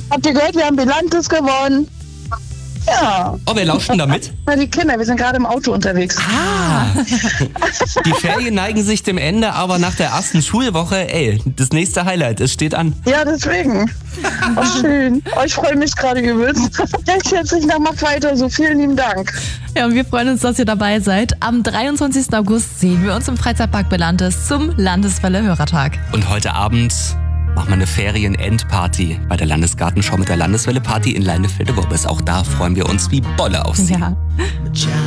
Habt ihr gehört, wir haben Bilantes gewonnen? Ja. Oh, wer lauscht denn da mit? Na, die Kinder, wir sind gerade im Auto unterwegs. Die Ferien neigen sich dem Ende, aber nach der ersten Schulwoche, das nächste Highlight, es steht an. Ja, deswegen. Oh, schön. Oh, ich freue mich gerade übelst. Recht herzlich nach, macht weiter so. Vielen lieben Dank. Ja, und wir freuen uns, dass ihr dabei seid. Am 23. August sehen wir uns im Freizeitpark Belantes zum Landeswelle Hörertag. Und heute Abend machen wir eine Ferien-Endparty bei der Landesgartenschau mit der Landeswelle Party in Leinefelde-Worbis. Auch da freuen wir uns wie Bolle auf Sie. Ja.